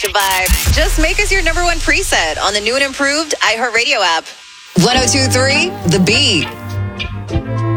Goodbye. Just make us your number one preset on the new and improved iHeartRadio app. 102.3 The Beat.